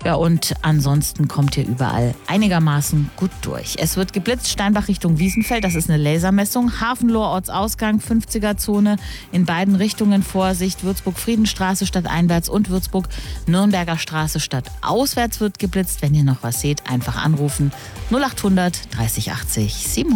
Ja, und ansonsten kommt ihr überall einigermaßen gut durch. Es wird geblitzt, Steinbach Richtung Wiesenfeld, das ist eine Lasermessung. Hafenlohr Ortsausgang, 50er-Zone, in beiden Richtungen Vorsicht. Würzburg-Friedenstraße stadteinwärts und Würzburg-Nürnberger Straße stadtauswärts wird geblitzt. Wenn ihr noch was seht, einfach anrufen. 0800 30 80 700.